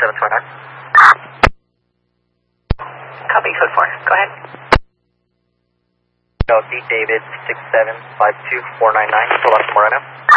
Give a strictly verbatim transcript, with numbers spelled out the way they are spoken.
seven two nine. Copy, code four. Go ahead. Chelsea, David, six seven five two four nine nine. Pull up some more right now.